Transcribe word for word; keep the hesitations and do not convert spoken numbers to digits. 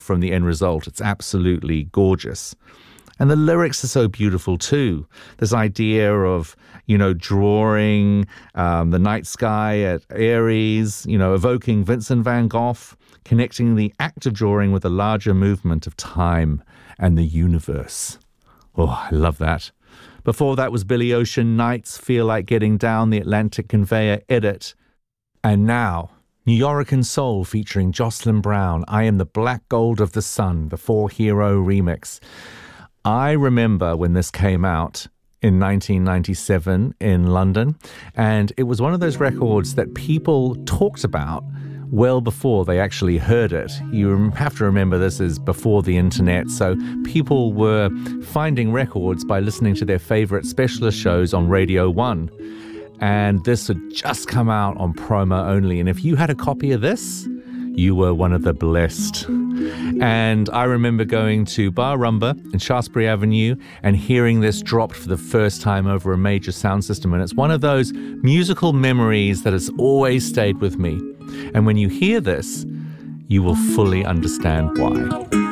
from the end result. It's absolutely gorgeous. And the lyrics are so beautiful too. This idea of, you know, drawing um, the night sky at Aries, you know, evoking Vincent van Gogh, connecting the act of drawing with the larger movement of time and the universe. Oh, I love that. Before that was Billy Ocean, Nights Feel Like Getting Down, the Atlantic Conveyor edit. And now, Nuyorican Soul featuring Jocelyn Brown, I Am the Black Gold of the Sun, the Four Hero remix. I remember when this came out in nineteen ninety-seven in London, and it was one of those records that people talked about well before they actually heard it. You have to remember this is before the internet, so people were finding records by listening to their favorite specialist shows on Radio one. And this had just come out on promo only, and if you had a copy of this, you were one of the blessed. And I remember going to Bar Rumba in Shaftesbury Avenue and hearing this dropped for the first time over a major sound system. And it's one of those musical memories that has always stayed with me. And when you hear this, you will fully understand why.